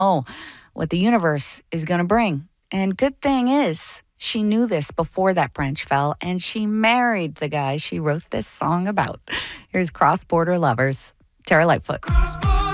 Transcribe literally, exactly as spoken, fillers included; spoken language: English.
know what the universe is going to bring. And good thing is, she knew this before that branch fell, and she married the guy she wrote this song about. Here's Cross Border Lovers, Tara Lightfoot.